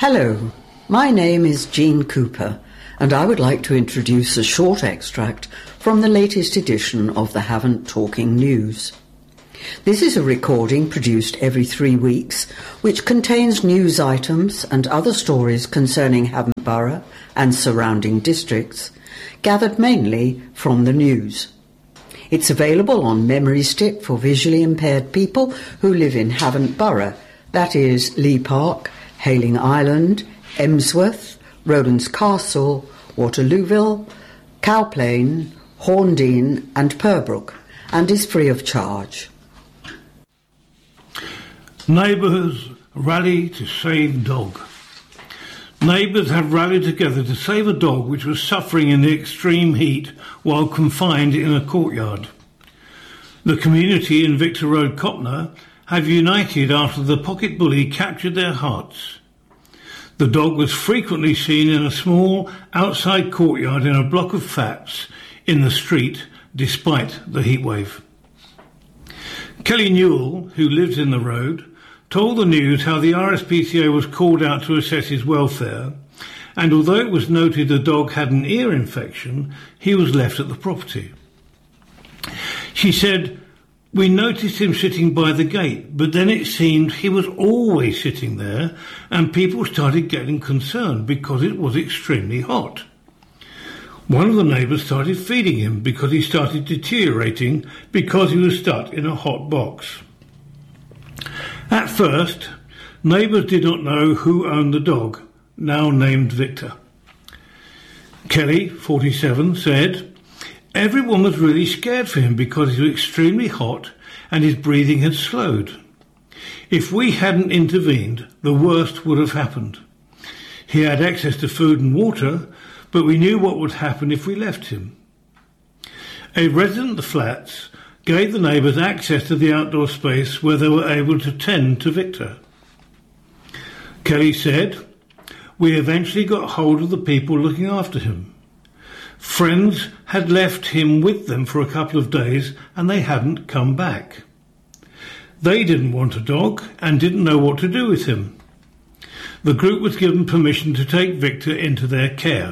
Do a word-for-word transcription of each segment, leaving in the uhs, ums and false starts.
Hello, my name is Jean Cooper, and I would like to introduce a short extract from the latest edition of the Havant Talking News. This is a recording produced every three weeks, which contains news items and other stories concerning Havant Borough and surrounding districts, gathered mainly from the news. It's available on Memory Stick for visually impaired people who live in Havant Borough, that is Lee Park, Hayling Island, Emsworth, Rowlands Castle, Waterlooville, Cowplain, Horndean and Purbrook, and is free of charge. Neighbours rally to save dog. Neighbours have rallied together to save a dog which was suffering in the extreme heat while confined in a courtyard. The community in Victor Road, Copner, have united after the pocket bully captured their hearts. The dog was frequently seen in a small outside courtyard in a block of flats in the street despite the heatwave. Kelly Newell, who lives in the road, told the news how the R S P C A was called out to assess his welfare, and although it was noted the dog had an ear infection, he was left at the property. She said, "We noticed him sitting by the gate, but then it seemed he was always sitting there, and people started getting concerned because it was extremely hot. One of the neighbours started feeding him because he started deteriorating because he was stuck in a hot box. At first, neighbours did not know who owned the dog, now named Victor." Kelly, forty-seven, said, "Everyone was really scared for him because he was extremely hot and his breathing had slowed. If we hadn't intervened, the worst would have happened. He had access to food and water, but we knew what would happen if we left him." A resident of the flats gave the neighbours access to the outdoor space where they were able to tend to Victor. Kelly said, "We eventually got hold of the people looking after him. Friends had left him with them for a couple of days and they hadn't come back. They didn't want a dog and didn't know what to do with him. The group was given permission to take Victor into their care.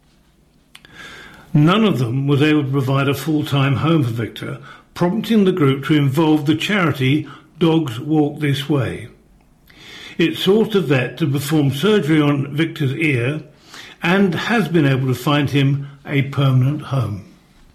None of them was able to provide a full-time home for Victor, prompting the group to involve the charity Dogs Walk This Way. It sought a vet to perform surgery on Victor's ear and has been able to find him a permanent home."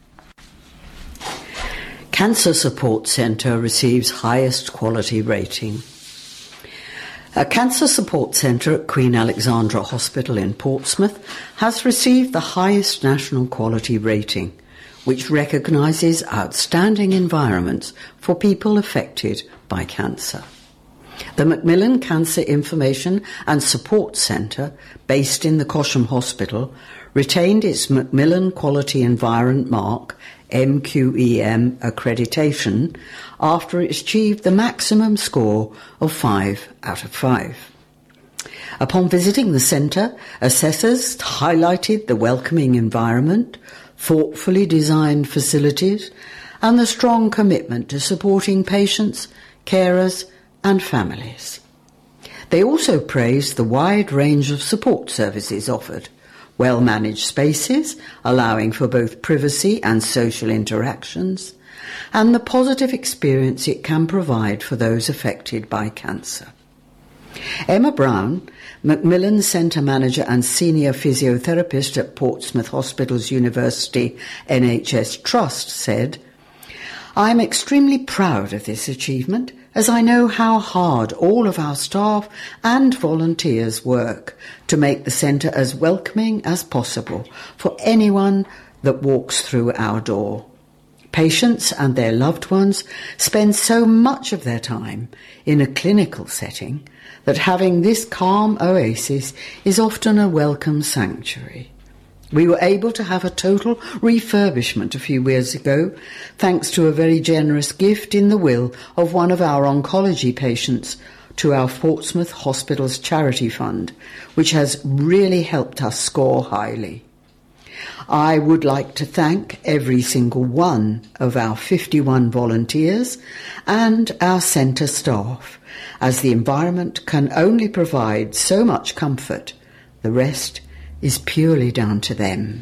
Cancer Support Centre receives highest quality rating. A cancer support centre at Queen Alexandra Hospital in Portsmouth has received the highest national quality rating, which recognises outstanding environments for people affected by cancer. The Macmillan Cancer Information and Support Centre, based in the Cosham Hospital, retained its Macmillan Quality Environment Mark M Q E M accreditation after it achieved the maximum score of five out of five. Upon visiting the centre, assessors highlighted the welcoming environment, thoughtfully designed facilities, and the strong commitment to supporting patients, carers, and families. They also praised the wide range of support services offered, well-managed spaces, allowing for both privacy and social interactions, and the positive experience it can provide for those affected by cancer. Emma Brown, Macmillan Centre Manager and Senior Physiotherapist at Portsmouth Hospitals University N H S Trust, said, "I am extremely proud of this achievement, as I know how hard all of our staff and volunteers work to make the centre as welcoming as possible for anyone that walks through our door. Patients and their loved ones spend so much of their time in a clinical setting that having this calm oasis is often a welcome sanctuary. We were able to have a total refurbishment a few years ago, thanks to a very generous gift in the will of one of our oncology patients to our Portsmouth Hospitals Charity Fund, which has really helped us score highly. I would like to thank every single one of our fifty-one volunteers and our centre staff, as the environment can only provide so much comfort. The rest is purely down to them.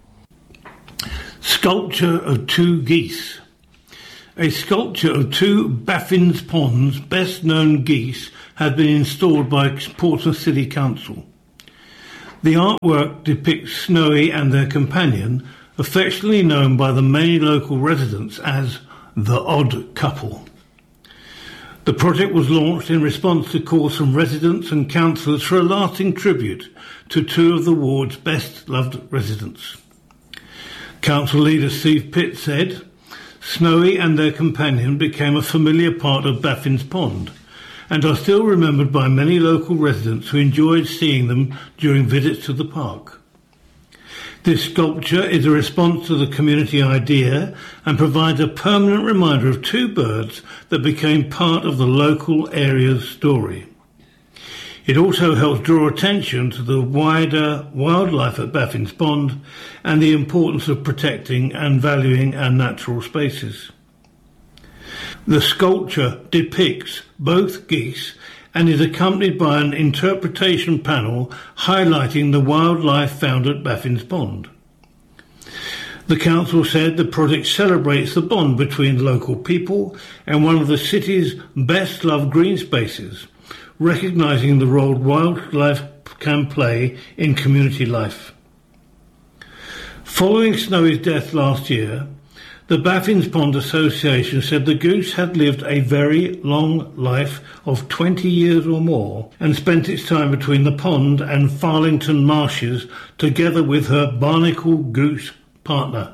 Sculpture of two geese. A sculpture of two Baffin's Pond's best-known geese has been installed by Portsmouth City Council. The artwork depicts Snowy and their companion, affectionately known by the many local residents as the Odd Couple. The project was launched in response to calls from residents and councillors for a lasting tribute to two of the ward's best-loved residents. Council leader Steve Pitt said, "Snowy and their companion became a familiar part of Baffin's Pond and are still remembered by many local residents who enjoyed seeing them during visits to the park. This sculpture is a response to the community idea and provides a permanent reminder of two birds that became part of the local area's story. It also helps draw attention to the wider wildlife at Baffin's Pond and the importance of protecting and valuing our natural spaces." The sculpture depicts both geese and is accompanied by an interpretation panel highlighting the wildlife found at Baffin's Pond. The council said the project celebrates the bond between local people and one of the city's best-loved green spaces, recognising the role wildlife can play in community life. Following Snowy's death last year, the Baffin's Pond Association said the goose had lived a very long life of twenty years or more and spent its time between the pond and Farlington marshes together with her barnacle goose partner.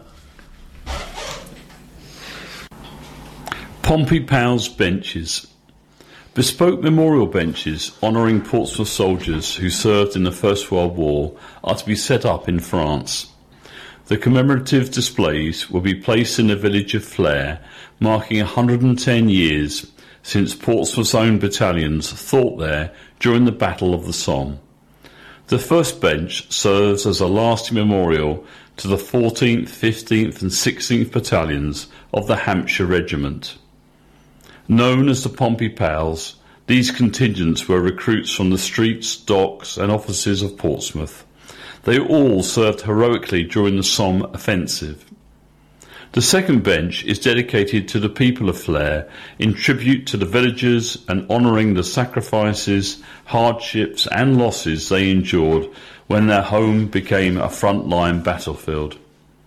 Pompey Pals benches. Bespoke memorial benches honouring Portsmouth soldiers who served in the First World War are to be set up in France. The commemorative displays will be placed in the village of Flers, marking one hundred ten years since Portsmouth's own battalions fought there during the Battle of the Somme. The first bench serves as a lasting memorial to the fourteenth, fifteenth and sixteenth battalions of the Hampshire Regiment. Known as the Pompey Pals, these contingents were recruits from the streets, docks and offices of Portsmouth. They all served heroically during the Somme offensive. The second bench is dedicated to the people of Flers in tribute to the villagers and honouring the sacrifices, hardships and losses they endured when their home became a front-line battlefield.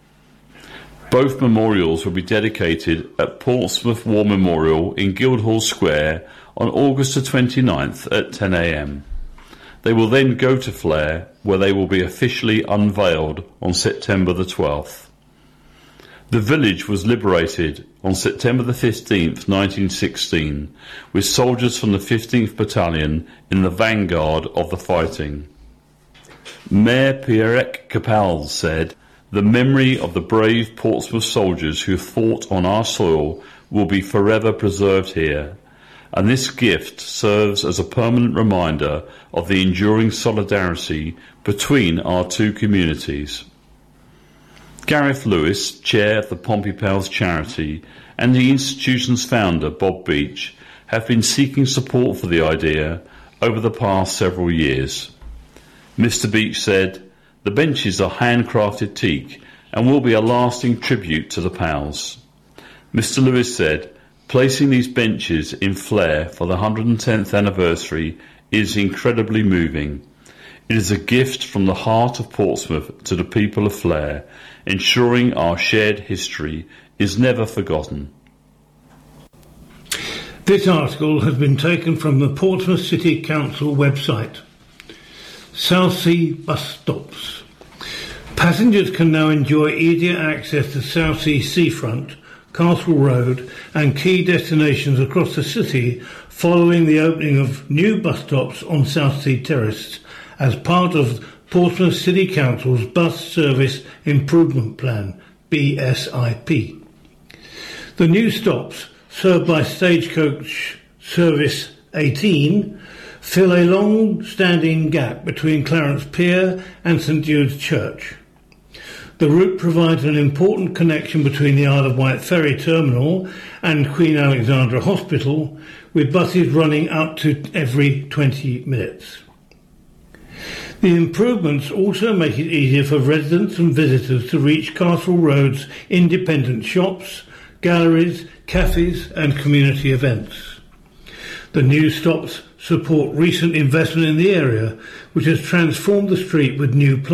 Both memorials will be dedicated at Portsmouth War Memorial in Guildhall Square on August the twenty-ninth at ten a m. They will then go to Flers, where they will be officially unveiled on September the twelfth. The village was liberated on September the fifteenth, nineteen sixteen, with soldiers from the fifteenth Battalion in the vanguard of the fighting. Mayor Pierre Capel said, "The memory of the brave Portsmouth soldiers who fought on our soil will be forever preserved here, and this gift serves as a permanent reminder of the enduring solidarity between our two communities." Gareth Lewis, chair of the Pompey Pals charity, and the institution's founder, Bob Beach, have been seeking support for the idea over the past several years. Mister Beach said, "The benches are handcrafted teak and will be a lasting tribute to the Pals." Mister Lewis said, "Placing these benches in Flers for the one hundred tenth anniversary is incredibly moving. It is a gift from the heart of Portsmouth to the people of Flers, ensuring our shared history is never forgotten." This article has been taken from the Portsmouth City Council website. Southsea bus stops. Passengers can now enjoy easier access to Southsea Seafront, Castle Road and key destinations across the city following the opening of new bus stops on Southsea Terrace as part of Portsmouth City Council's Bus Service Improvement Plan, B S I P. The new stops, served by Stagecoach Service eighteen, fill a long-standing gap between Clarence Pier and St Jude's Church. The route provides an important connection between the Isle of Wight ferry terminal and Queen Alexandra Hospital, with buses running up to every twenty minutes. The improvements also make it easier for residents and visitors to reach Castle Road's independent shops, galleries, cafes and community events. The new stops support recent investment in the area, which has transformed the street with new plants.